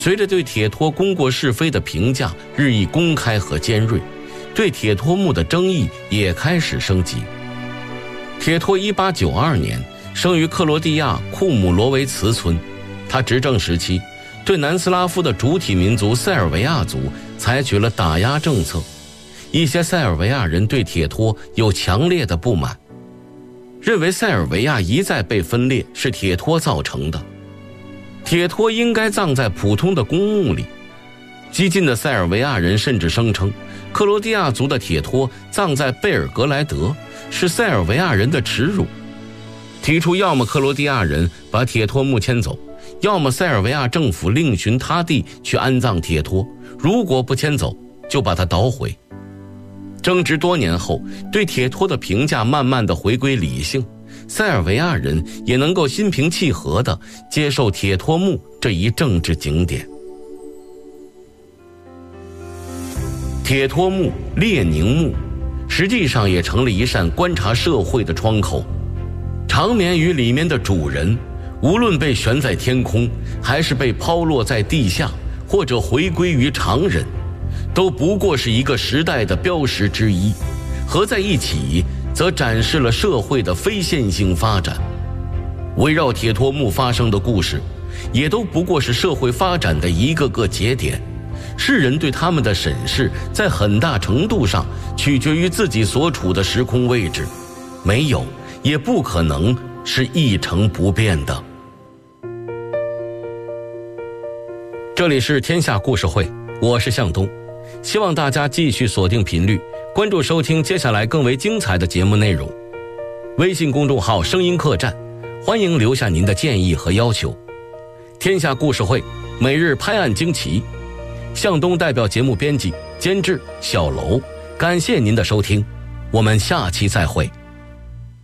随着对铁托功过是非的评价日益公开和尖锐，对铁托墓的争议也开始升级。铁托1892年生于克罗地亚库姆罗维茨村，他执政时期对南斯拉夫的主体民族塞尔维亚族采取了打压政策，一些塞尔维亚人对铁托有强烈的不满，认为塞尔维亚一再被分裂是铁托造成的，铁托应该葬在普通的公墓里。激进的塞尔维亚人甚至声称，克罗地亚族的铁托葬在贝尔格莱德是塞尔维亚人的耻辱，提出要么克罗地亚人把铁托墓迁走，要么塞尔维亚政府另寻他地去安葬铁托，如果不迁走就把它捣毁。争执多年后，对铁托的评价慢慢地回归理性，塞尔维亚人也能够心平气和地接受铁托墓这一政治景点。铁托墓、列宁墓实际上也成了一扇观察社会的窗口，长眠于里面的主人，无论被悬在天空，还是被抛落在地下，或者回归于常人，都不过是一个时代的标识之一，合在一起则展示了社会的非线性发展。围绕铁托墓发生的故事，也都不过是社会发展的一个个节点，世人对他们的审视在很大程度上取决于自己所处的时空位置，没有也不可能是一成不变的。这里是天下故事会，我是向东，希望大家继续锁定频率，关注收听接下来更为精彩的节目内容。微信公众号声音客栈，欢迎留下您的建议和要求。天下故事会每日拍案惊奇，向东代表节目编辑监制小楼，感谢您的收听，我们下期再会。